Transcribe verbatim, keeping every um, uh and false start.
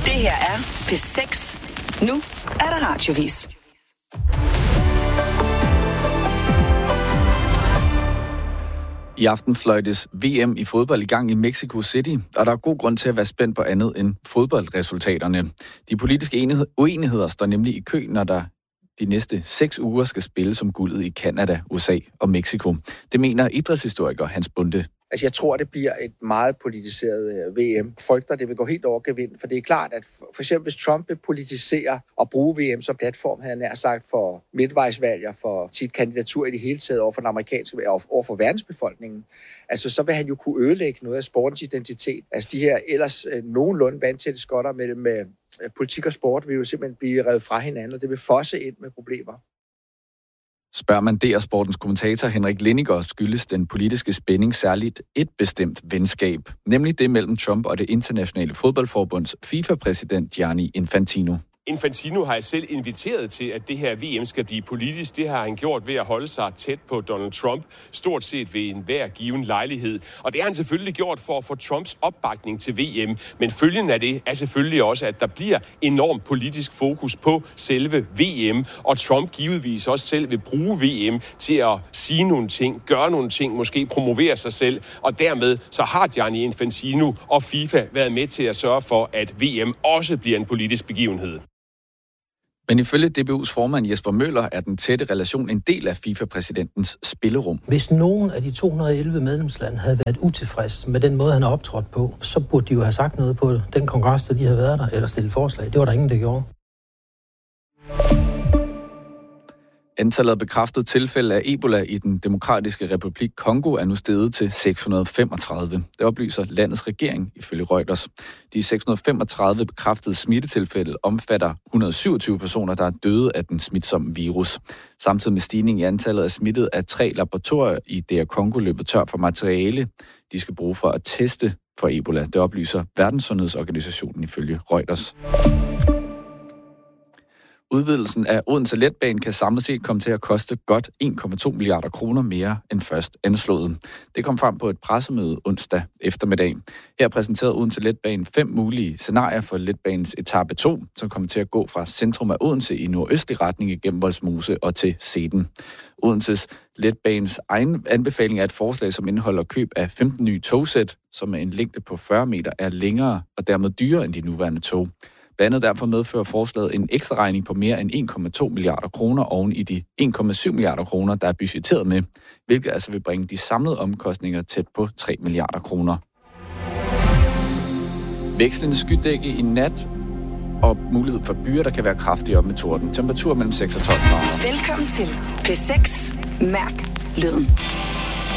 Det her er P seks. Nu er der radiovis. I aften fløjtes V M i fodbold i gang i Mexico City, og der er god grund til at være spændt på andet end fodboldresultaterne. De politiske uenigheder står nemlig i kø, når der de næste seks uger skal spilles om guldet i Canada, U S A og Mexico. Det mener idrætshistoriker Hans Bunde. Altså, jeg tror, det bliver et meget politiseret V M. Frygter, det vil gå helt over gevind, for det er klart, at for eksempel hvis Trump vil politisere og bruge V M som platform, havde han nær sagt, for midtvejsvalg og for sit kandidatur i det hele taget over for den amerikanske og over for verdensbefolkningen, altså så vil han jo kunne ødelægge noget af sportens identitet. Altså de her ellers øh, nogenlunde vandtætte skotter mellem øh, politik og sport vil jo simpelthen blive revet fra hinanden, og det vil fosse ind med problemer. Spørger man D R-sportens kommentator Henrik Lindegård, skyldes den politiske spænding særligt et bestemt venskab, nemlig det mellem Trump og det internationale fodboldforbunds FIFA-præsident Gianni Infantino. Infantino har selv inviteret til, at det her V M skal blive politisk. Det har han gjort ved at holde sig tæt på Donald Trump, stort set ved enhver given lejlighed. Og det har han selvfølgelig gjort for at få Trumps opbakning til V M. Men følgen af det er selvfølgelig også, at der bliver enorm politisk fokus på selve V M. Og Trump givetvis også selv vil bruge V M til at sige nogle ting, gøre nogle ting, måske promovere sig selv. Og dermed så har Gianni Infantino og FIFA været med til at sørge for, at V M også bliver en politisk begivenhed. Men ifølge D B U's formand Jesper Møller er den tætte relation en del af FIFA-præsidentens spillerum. Hvis nogen af de to hundrede og elleve medlemslande havde været utilfreds med den måde, han har optrådt på, så burde de jo have sagt noget på den kongres, der de havde været der, eller stillet forslag. Det var der ingen, der gjorde. Antallet af bekræftede tilfælde af Ebola i den demokratiske republik Kongo er nu steget til seks hundrede og femogtredive. Det oplyser landets regering ifølge Reuters. De seks hundrede og femogtredive bekræftede smittetilfælde omfatter et hundrede og syvogtyve personer, der er døde af den smitsomme virus. Samtidig med stigning i antallet af smittede er tre laboratorier i D R Kongo løbet tør for materiale, de skal bruge for at teste for Ebola. Det oplyser Verdenssundhedsorganisationen ifølge Reuters. Udvidelsen af Odense Letbane kan samlet set komme til at koste godt en komma to milliarder kroner mere end først anslået. Det kom frem på et pressemøde onsdag eftermiddag. Her præsenterede Odense Letbane fem mulige scenarier for letbanens etape to, som kommer til at gå fra centrum af Odense i nordøstlig retning igennem Vollsmose og til Seden. Odenses Letbanes egen anbefaling er et forslag, som indeholder køb af femten nye togsæt, som med en længde på fyrre meter er længere og dermed dyrere end de nuværende tog. Blandt andet derfor medfører forslaget en ekstra regning på mere end en komma to milliarder kroner oven i de en komma syv milliarder kroner, der er budgetteret med, hvilket altså vil bringe de samlede omkostninger tæt på tre milliarder kroner. Vekslende skydække i nat og mulighed for byer, der kan være kraftigere med torden. Temperatur mellem seks og tolv grader. Velkommen til P seks. Mærk lyden.